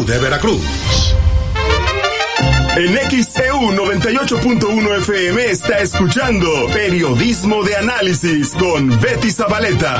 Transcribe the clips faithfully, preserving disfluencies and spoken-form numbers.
Q de Veracruz. En X C U noventa y ocho punto uno F M está escuchando Periodismo de Análisis con Betty Zabaleta.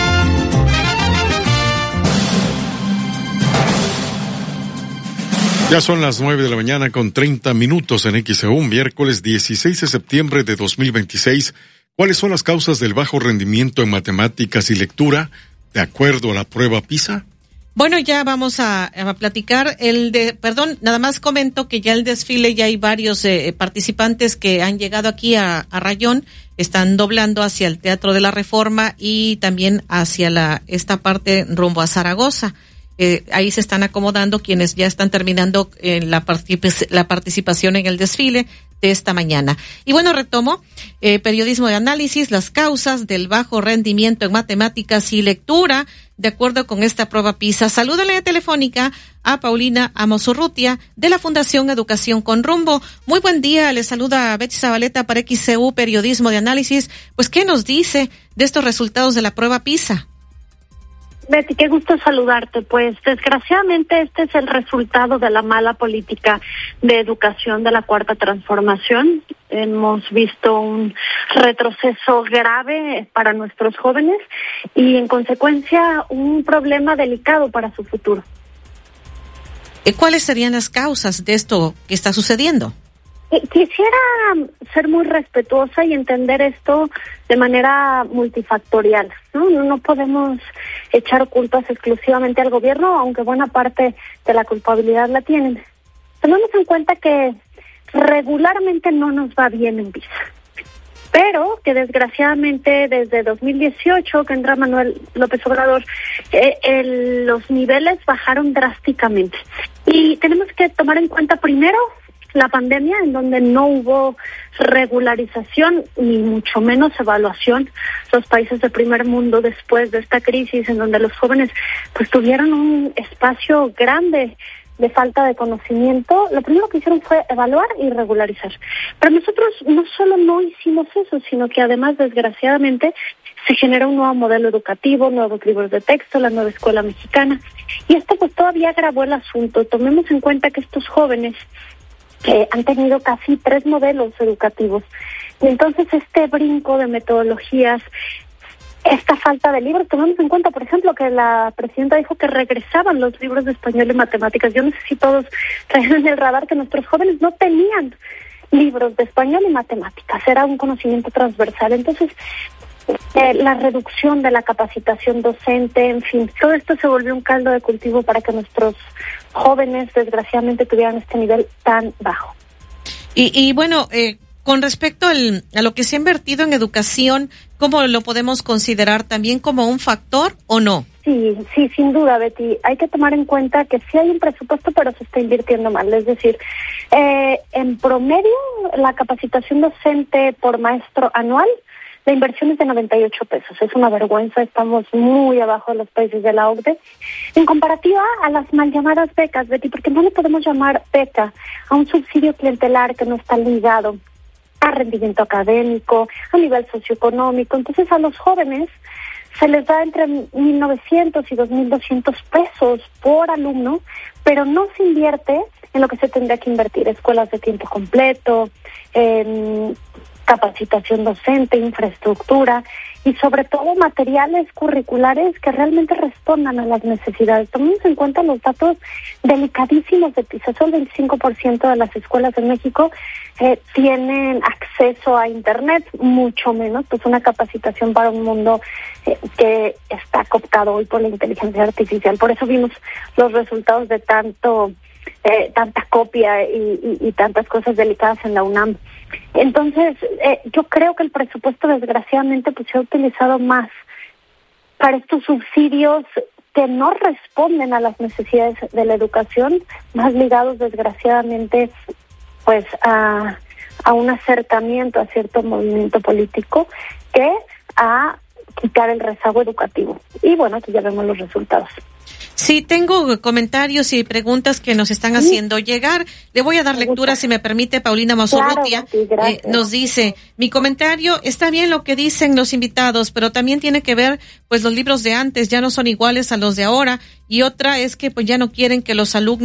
Ya son las nueve de la mañana con treinta minutos en X C U, miércoles dieciséis de septiembre de dos mil veintiséis. ¿Cuáles son las causas del bajo rendimiento en matemáticas y lectura de acuerdo a la prueba PISA? Bueno, ya vamos a, a platicar el de, perdón, nada más comento que ya el desfile, ya hay varios eh, participantes que han llegado aquí a, a Rayón, están doblando hacia el Teatro de la Reforma y también hacia la esta parte rumbo a Zaragoza. Eh, ahí se están acomodando quienes ya están terminando eh, la, particip- la participación en el desfile de esta mañana. Y bueno, retomo, eh, periodismo de análisis, las causas del bajo rendimiento en matemáticas y lectura, de acuerdo con esta prueba PISA. Saludo en la telefónica a Paulina Amosurrutia, de la Fundación Educación con Rumbo. Muy buen día, le saluda a Betty Zabaleta para X C U, periodismo de análisis. Pues, ¿qué nos dice de estos resultados de la prueba PISA? Betty, qué gusto saludarte. Pues desgraciadamente este es el resultado de la mala política de educación de la Cuarta Transformación. Hemos visto un retroceso grave para nuestros jóvenes y en consecuencia un problema delicado para su futuro. ¿Cuáles serían las causas de esto que está sucediendo? Quisiera ser muy respetuosa y entender esto de manera multifactorial, ¿no? No podemos echar culpas exclusivamente al gobierno, aunque buena parte de la culpabilidad la tienen. Tenemos en cuenta que regularmente no nos va bien en PISA, pero que desgraciadamente desde dos mil dieciocho, que entra Manuel López Obrador, eh, el, los niveles bajaron drásticamente. Y tenemos que tomar en cuenta primero la pandemia, en donde no hubo regularización ni mucho menos evaluación. Los países del primer mundo, después de esta crisis, en donde los jóvenes pues tuvieron un espacio grande de falta de conocimiento, lo primero que hicieron fue evaluar y regularizar. Pero nosotros no solo no hicimos eso, sino que además, desgraciadamente, se generó un nuevo modelo educativo, nuevos libros de texto, la nueva escuela mexicana. Y esto pues todavía agravó el asunto. Tomemos en cuenta que estos jóvenes que han tenido casi tres modelos educativos. Y entonces este brinco de metodologías, esta falta de libros, tomemos en cuenta, por ejemplo, que la presidenta dijo que regresaban los libros de español y matemáticas. Yo no sé si todos traen en el radar que nuestros jóvenes no tenían libros de español y matemáticas, era un conocimiento transversal. Entonces, Eh, la reducción de la capacitación docente, en fin, todo esto se volvió un caldo de cultivo para que nuestros jóvenes, desgraciadamente, tuvieran este nivel tan bajo. Y, y bueno, eh, con respecto al, a lo que se ha invertido en educación, ¿cómo lo podemos considerar también como un factor o no? Sí, sí, sin duda, Betty. Hay que tomar en cuenta que sí hay un presupuesto, pero se está invirtiendo mal. Es decir, eh, en promedio, la capacitación docente por maestro anual, la inversión es de noventa y ocho pesos. Es una vergüenza, estamos muy abajo de los países de la O C D E. En comparativa a las mal llamadas becas, Betty, porque no le podemos llamar beca a un subsidio clientelar que no está ligado a rendimiento académico, a nivel socioeconómico. Entonces a los jóvenes se les da entre mil novecientos y dos mil doscientos pesos por alumno, pero no se invierte en lo que se tendría que invertir: escuelas de tiempo completo, en capacitación docente, infraestructura y sobre todo materiales curriculares que realmente respondan a las necesidades. Tomemos en cuenta los datos delicadísimos de PISA. Solo el veinticinco por ciento de las escuelas en México eh, tienen acceso a Internet, mucho menos pues una capacitación para un mundo eh, que está cooptado hoy por la inteligencia artificial. Por eso vimos los resultados de tanto Eh, tanta copia y, y, y tantas cosas delicadas en la UNAM. Entonces, eh, yo creo que el presupuesto, desgraciadamente, pues se ha utilizado más para estos subsidios que no responden a las necesidades de la educación, más ligados, desgraciadamente, pues a, a un acercamiento a cierto movimiento político que a quitar el rezago educativo. Y bueno, aquí ya vemos los resultados. Sí, tengo comentarios y preguntas que nos están haciendo llegar. Le voy a dar lectura, si me permite, Paulina Amosurrutia. Claro, eh, nos dice, mi comentario, está bien lo que dicen los invitados, pero también tiene que ver, pues los libros de antes ya no son iguales a los de ahora. Y otra es que pues ya no quieren que los alumnos